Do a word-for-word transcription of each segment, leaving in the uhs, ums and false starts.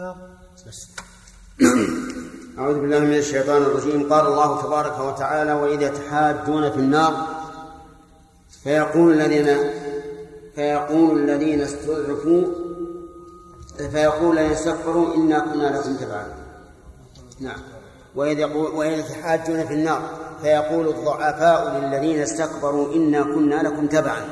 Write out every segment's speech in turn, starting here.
أعوذ بالله من الشيطان الرجيم. قال الله تبارك وتعالى: وإذا يتحاجون في النار فيقول الذين فيقول الذين استضعفوا فيقول الذين استكبروا إنا كنا لكم تبعا. نعم. وإذا يتحاجون في النار فيقول الضعفاء للذين استكبروا إنا كنا لكم تبعا.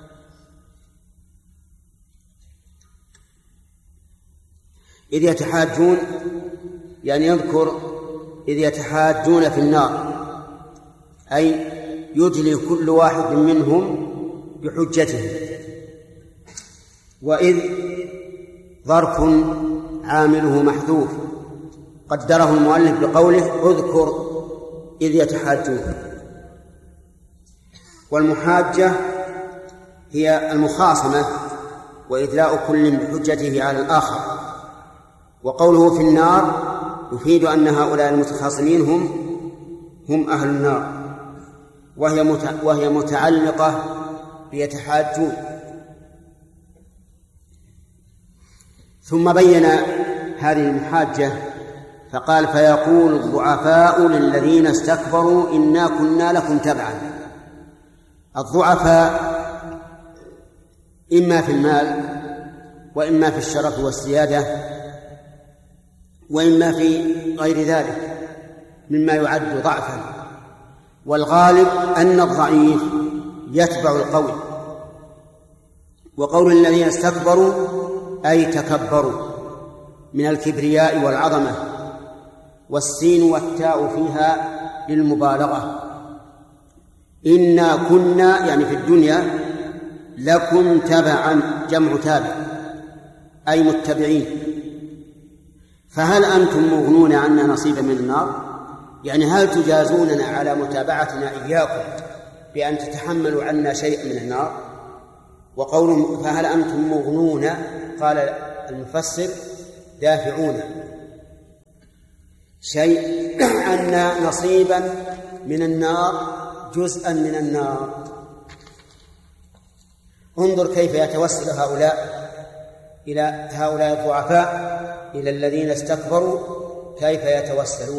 إذ يتحاجون يعني يذكر إذ يتحاجون في النار، أي يدلي كل واحد منهم بحجته. وإذ ظرف عامله محذوف قدره المؤلف بقوله: اذكر إذ يتحاجون. والمحاجة هي المخاصمة وإدلاء كل بحجته على الآخر. وقوله في النار يفيد أن هؤلاء المتخاصمين هم هم أهل النار، وهي وهي متعلقة بيتحاجون. ثم بين هذه المحاجة فقال: فيقول الضعفاء للذين استكبروا إنا كنا لكم تبعا. الضعفاء إما في المال وإما في الشرف والسيادة وإما في غير ذلك مما يعد ضعفا، والغالب أن الضعيف يتبع القوي. وقول الذين استكبروا أي تكبروا من الكبرياء والعظمة، والسين والتاء فيها للمبالغة. إنا كنا يعني في الدنيا لكم تبعا، جمع تابع أي متبعين. فهل أنتم مغنون عنا نصيبا من النار؟ يعني هل تجازوننا على متابعتنا إياكم بأن تتحملوا عنا شيء من النار؟ وقول فهل أنتم مغنون قال المفسر دافعون شيء عنا نصيبا من النار، جزءا من النار. انظر كيف يتوسل هؤلاء إلى هؤلاء الضعفاء إلى الذين استكبروا، كيف يتوسلون